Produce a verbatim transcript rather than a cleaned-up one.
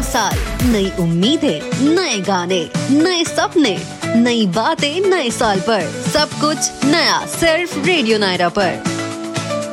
साल, नई उम्मीदें, नए गाने, नए सपने, नई बातें नए साल पर, सब कुछ नया सिर्फ रेडियो नायरा पर।